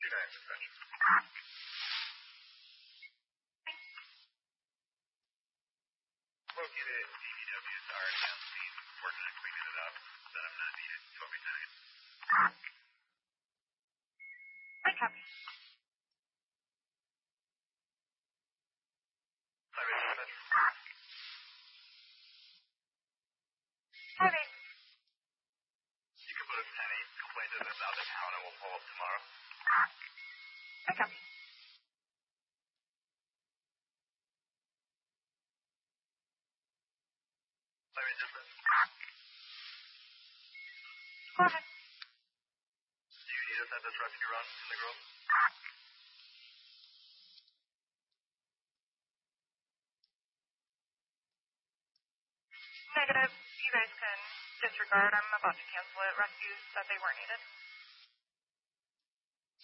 Located DVW's already on scene, working on cleaning it up, that I'm not needed until midnight. I copy. Sorry, dispatch. Hi, babe. You can put a 10-8 complaint to this out of town and we'll follow up tomorrow. I copy. Sorry, dispatch. Go ahead. Do you need us at this rescue run in the Grove? Negative. You guys can disregard. I'm about to cancel it. Rescue said they weren't needed.